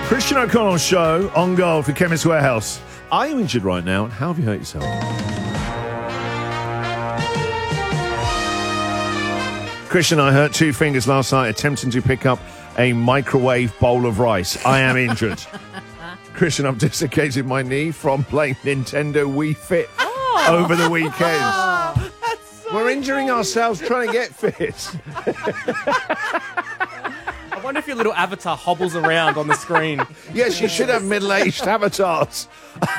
Christian O'Connell Show on Gold for Chemist Warehouse. Are you injured right now? How have you hurt yourself? Christian, I hurt 2 fingers last night attempting to pick up a microwave bowl of rice. I am injured. Christian, I've dislocated my knee from playing Nintendo Wii Fit over the weekend. We're injuring ourselves trying to get fit. I wonder if your little avatar hobbles around on the screen. Yes, you should have middle-aged avatars.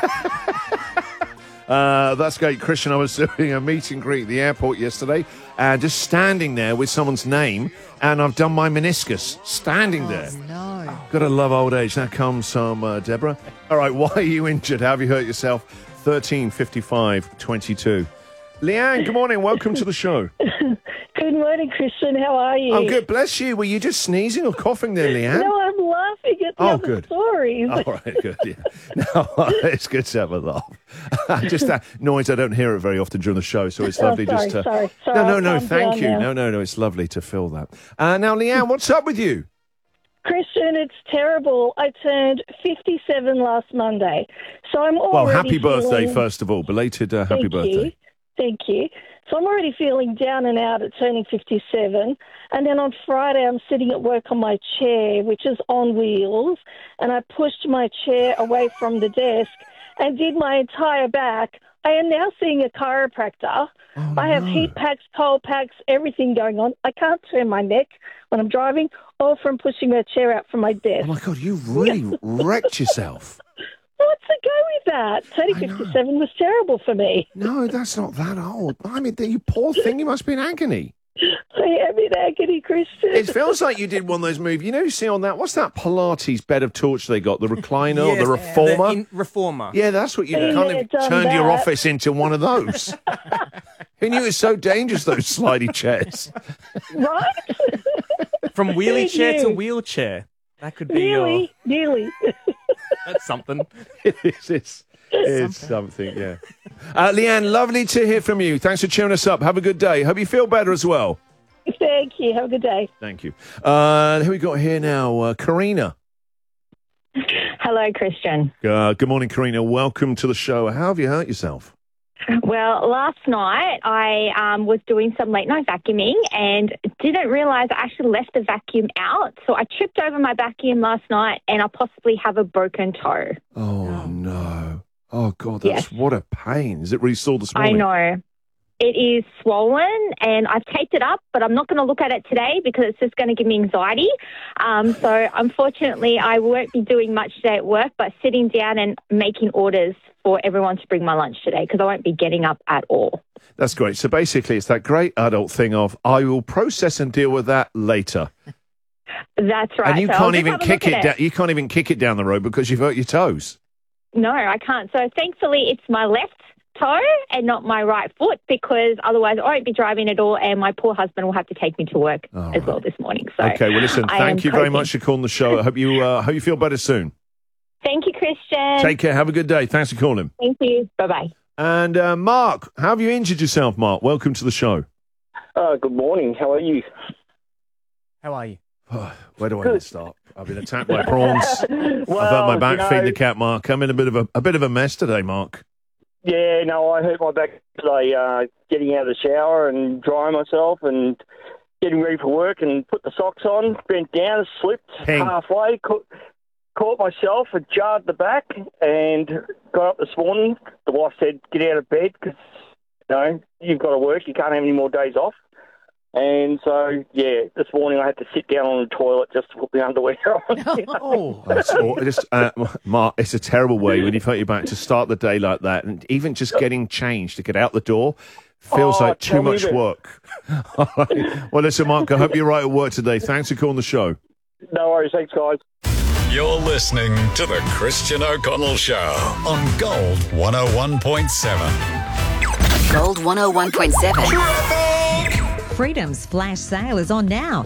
That's great, Christian. I was doing a meet and greet at the airport yesterday, just standing there with someone's name, and I've done my meniscus standing there. No. Gotta love old age. Now comes some Deborah. All right, why are you injured? How have you hurt yourself? 13 55 22. Leanne, good morning. Welcome to the show. Good morning, Christian. How are you? I'm good, bless you. Were you just sneezing or coughing there, Leanne? No, I'm laughing at the other stories. All right, good. Yeah. No, it's good to have a laugh. Just that noise, I don't hear it very often during the show, so it's lovely sorry, just to... Sorry. No, thank you. No, it's lovely to fill that. Now, Leanne, what's up with you? Christian, it's terrible. I turned 57 last Monday, so I'm already Well, happy birthday, feeling... first of all. Belated happy birthday. Thank you. So I'm already feeling down and out at turning 57. And then on Friday, I'm sitting at work on my chair, which is on wheels. And I pushed my chair away from the desk and did my entire back. I am now seeing a chiropractor. I have heat packs, cold packs, everything going on. I can't turn my neck when I'm driving or from pushing my chair out from my desk. Oh, my God, you really wrecked yourself. What's the go with that? Turning 57 was terrible for me. No, that's not that old. I mean, you poor thing, you must be in agony. I am in agony, Christian. It feels like you did one of those moves. You know, you see on that, what's that Pilates bed of torture they got? The recliner or the reformer? Reformer. Yeah, that's what you kind of turned your office into one of those. Who knew it was so dangerous, those slidey chairs? Right? From wheelie chair to wheelchair. That could be Nearly. That's something. It's something, yeah. Leanne, lovely to hear from you. Thanks for cheering us up. Have a good day. Hope you feel better as well. Thank you. Have a good day. Thank you. Who we got here now? Karina. Hello, Christian. Good morning, Karina. Welcome to the show. How have you hurt yourself? Well, last night I was doing some late night vacuuming and didn't realise I actually left the vacuum out. So I tripped over my vacuum last night and I possibly have a broken toe. Oh, no. Oh, God, what a pain. Is it really sore this morning? I know. It is swollen and I've taped it up, but I'm not going to look at it today because it's just going to give me anxiety. So unfortunately, I won't be doing much today at work, but sitting down and making orders for everyone to bring my lunch today because I won't be getting up at all. That's great. So basically, it's that great adult thing of, I will process and deal with that later. That's right. And you can't even kick it. You can't even kick it down the road because you've hurt your toes. No, I can't. So thankfully, it's my left toe and not my right foot because otherwise I won't be driving at all and my poor husband will have to take me to work as well this morning. So okay, well, listen, thank you very much for calling the show. I hope you feel better soon. Thank you, Christian. Take care. Have a good day. Thanks for calling. Thank you. Bye-bye. And Mark, how have you injured yourself, Mark? Welcome to the show. Good morning. How are you? How are you? Where do I even start? I've been attacked by prawns. I've hurt my back feeding the cat, Mark. I'm in a bit of a mess today, Mark. Yeah, no, I hurt my back today getting out of the shower and drying myself and getting ready for work and put the socks on, bent down, slipped halfway, caught myself, and jarred the back and got up this morning. The wife said, get out of bed because, you've got to work. You can't have any more days off. And so, this morning I had to sit down on the toilet just to put my underwear on. Mark, it's a terrible way when you've hurt your back to start the day like that. And even just getting changed to get out the door feels like too much work. All right. Well, listen, Mark, I hope you're right at work today. Thanks for calling the show. No worries. Thanks, guys. You're listening to The Christian O'Connell Show on Gold 101.7. Gold 101.7. Freedom's flash sale is on now.